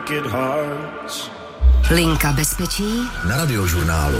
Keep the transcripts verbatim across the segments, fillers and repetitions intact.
wicked hearts. Linka bezpečí na Radiožurnálu.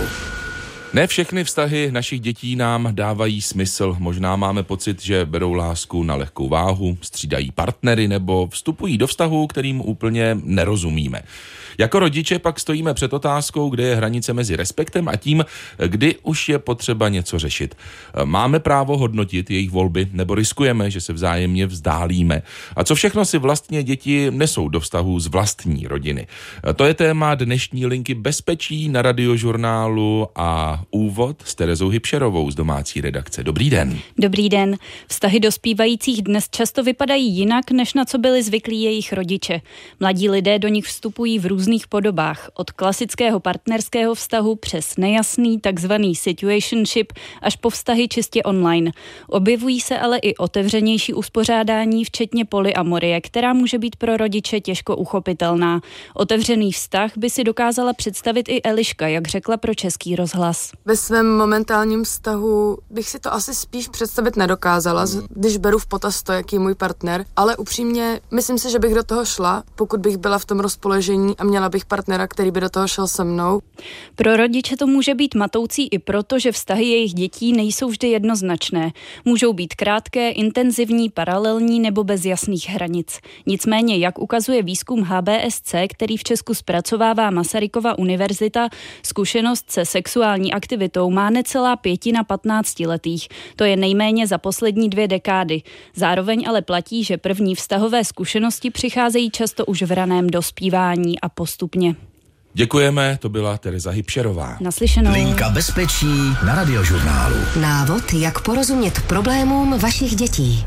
Ne všechny vztahy našich dětí nám dávají smysl. Možná máme pocit, že berou lásku na lehkou váhu, střídají partnery nebo vstupují do vztahu, kterým úplně nerozumíme. Jako rodiče pak stojíme před otázkou, kde je hranice mezi respektem a tím, kdy už je potřeba něco řešit. Máme právo hodnotit jejich volby nebo riskujeme, že se vzájemně vzdálíme? A co všechno si vlastně děti nesou do vztahu z vlastní rodiny? To je téma dnešní linky bezpečí na Radiožurnálu a úvod s Terezou Hybšerovou z domácí redakce. Dobrý den. Dobrý den. Vztahy dospívajících dnes často vypadají jinak, než na co byli zvyklí jejich rodiče. Mladí lidé do nich vstupují v různých podobách, od klasického partnerského vztahu přes nejasný takzvaný situationship až po vztahy čistě online. Objevují se ale i otevřenější uspořádání, včetně polyamorie, která může být pro rodiče těžko uchopitelná. Otevřený vztah by si dokázala představit i Eliška, jak řekla pro Český rozhlas. Ve svém momentálním vztahu bych si to asi spíš představit nedokázala, když beru v potaz to, jaký je můj partner, ale upřímně myslím si, že bych do toho šla, pokud bych byla v tom rozpoložení a měla bych partnera, který by do toho šel se mnou. Pro rodiče to může být matoucí i proto, že vztahy jejich dětí nejsou vždy jednoznačné. Můžou být krátké, intenzivní, paralelní nebo bez jasných hranic. Nicméně, jak ukazuje výzkum H B S C, který v Česku zpracovává Masarykova univerzita, zkušenost se sexuální aktivitou má necelá pětina patnáctiletých. To je nejméně za poslední dvě dekády. Zároveň ale platí, že první vztahové zkušenosti přicházejí často už v raném dospívání a postupně. Děkujeme, to byla Tereza Hybšerová. Naslyšenou. Linka bezpečí na Radiožurnálu. Návod, jak porozumět problémům vašich dětí.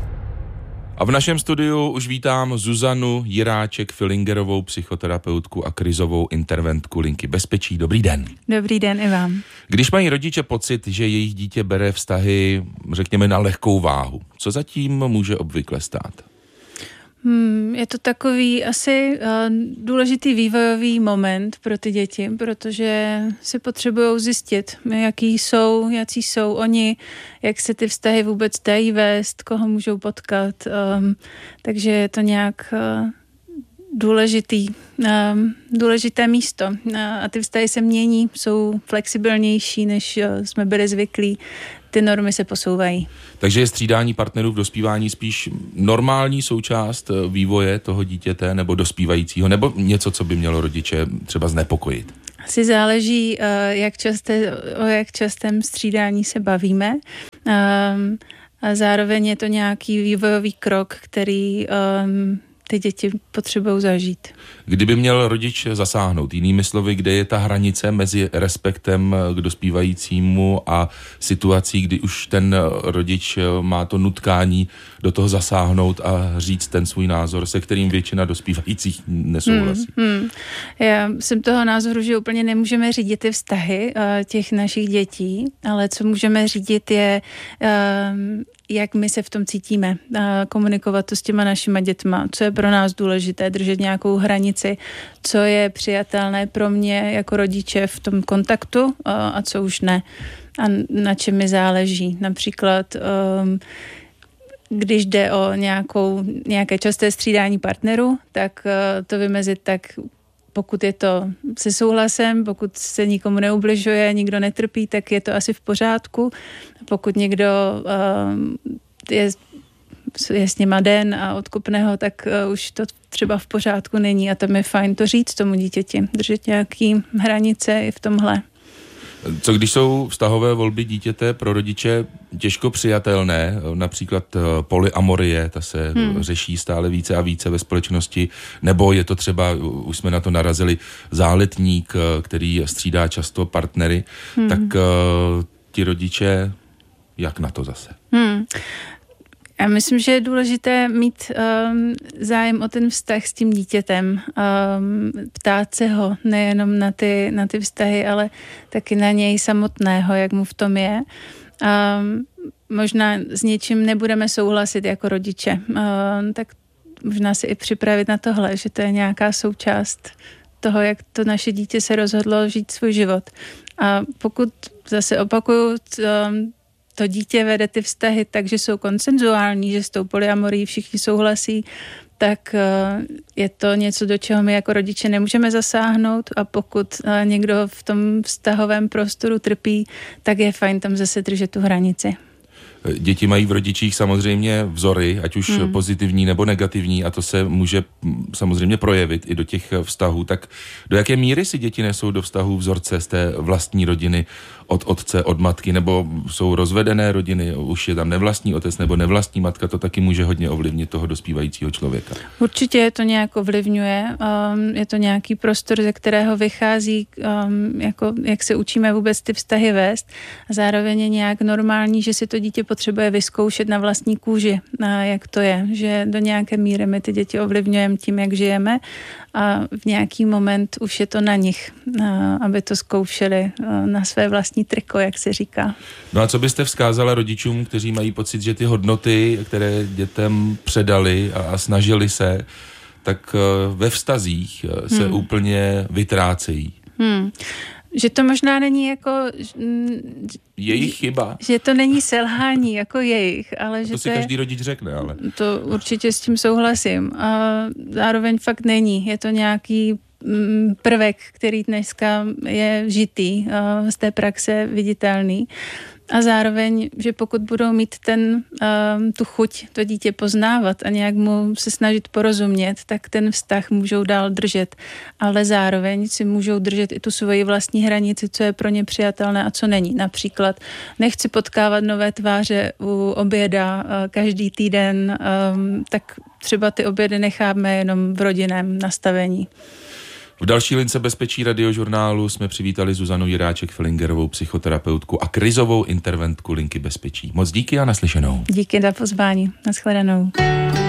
A v našem studiu už vítám Zuzanu Jiráček-Filingerovou, psychoterapeutku a krizovou interventku Linky bezpečí. Dobrý den. Dobrý den i vám. Když mají rodiče pocit, že jejich dítě bere vztahy, řekněme, na lehkou váhu, co zatím může obvykle stát? Hmm, je to takový asi uh, důležitý vývojový moment pro ty děti, protože si potřebují zjistit, jaký jsou, jací jsou oni, jak se ty vztahy vůbec dají vést, koho můžou potkat. Um, takže je to nějak uh, důležitý, um, důležité místo. Uh, a ty vztahy se mění, jsou flexibilnější, než uh, jsme byli zvyklí. Ty normy se posouvají. Takže je střídání partnerů v dospívání spíš normální součást vývoje toho dítěte nebo dospívajícího, nebo něco, co by mělo rodiče třeba znepokojit? Asi záleží, jak časté, o jak častém střídání se bavíme. A zároveň je to nějaký vývojový krok, který ty děti potřebují zažít. Kdyby měl rodič zasáhnout, jinými slovy, kde je ta hranice mezi respektem k dospívajícímu a situací, kdy už ten rodič má to nutkání do toho zasáhnout a říct ten svůj názor, se kterým většina dospívajících nesouhlasí. Hmm, hmm. Já jsem toho názoru, že úplně nemůžeme řídit ty vztahy uh, těch našich dětí, ale co můžeme řídit je, uh, jak my se v tom cítíme, uh, komunikovat to s těma našima dětma, co je pro nás důležité, držet nějakou hranici, co je přijatelné pro mě jako rodiče v tom kontaktu a, a co už ne. A na čem mi záleží. Například, um, když jde o nějakou, nějaké časté střídání partnerů, tak uh, to vymezit tak, pokud je to se souhlasem, pokud se nikomu neubližuje, nikdo netrpí, tak je to asi v pořádku. Pokud někdo um, je je s nima den a odkopne ho, tak uh, už to třeba v pořádku není a tam je fajn to říct tomu dítěti, držet nějaký hranice i v tomhle. Co když jsou vztahové volby dítěte pro rodiče těžko přijatelné, například polyamorie, ta se hmm. řeší stále více a více ve společnosti, nebo je to třeba, už jsme na to narazili, záletník, který střídá často partnery, hmm. tak uh, ti rodiče, jak na to zase? Hmm. Já myslím, že je důležité mít um, zájem o ten vztah s tím dítětem, um, ptát se ho nejenom na ty, na ty vztahy, ale taky na něj samotného, jak mu v tom je. Um, možná s něčím nebudeme souhlasit jako rodiče, um, tak možná si i připravit na tohle, že to je nějaká součást toho, jak to naše dítě se rozhodlo žít svůj život. A pokud zase opakuju, um, to dítě vede ty vztahy tak, že jsou konsenzuální, že s tou polyamorií všichni souhlasí, tak je to něco, do čeho my jako rodiče nemůžeme zasáhnout, a pokud někdo v tom vztahovém prostoru trpí, tak je fajn tam zase držet tu hranici. Děti mají v rodičích samozřejmě vzory, ať už hmm. pozitivní nebo negativní, a to se může samozřejmě projevit i do těch vztahů. Tak do jaké míry si děti nesou do vztahu vzorce z té vlastní rodiny, od otce, od matky, nebo jsou rozvedené rodiny, už je tam nevlastní otec nebo nevlastní matka, to taky může hodně ovlivnit toho dospívajícího člověka. Určitě to nějak ovlivňuje, um, je to nějaký prostor, ze kterého vychází, um, jako, jak se učíme vůbec ty vztahy vést, a zároveň je nějak normální, že si to dítě potřebuje vyzkoušet na vlastní kůži, a jak to je, že do nějaké míry my ty děti ovlivňujeme tím, jak žijeme, a v nějaký moment už je to na nich, aby to zkoušeli na své vlastní triko, jak se říká. No a co byste vzkázala rodičům, kteří mají pocit, že ty hodnoty, které dětem předali a, a snažili se, tak ve vztazích se hmm. úplně vytrácejí? Hmm. Že to možná není jako... Jejich chyba. Že to není selhání jako jejich, ale to že si to každý je, rodič řekne, ale... To určitě s tím souhlasím. A zároveň fakt není. Je to nějaký prvek, který dneska je žitý, z té praxe viditelný. A zároveň, že pokud budou mít ten, tu chuť to dítě poznávat a nějak mu se snažit porozumět, tak ten vztah můžou dál držet. Ale zároveň si můžou držet i tu svoji vlastní hranici, co je pro ně přijatelné a co není. Například nechci potkávat nové tváře u oběda každý týden, tak třeba ty obědy necháme jenom v rodinném nastavení. V další lince Bezpečí radiožurnálu jsme přivítali Zuzanu Jiráček-Filingerovou, psychoterapeutku a krizovou interventku linky Bezpečí. Moc díky a naslyšenou. Díky za pozvání. Naschledanou.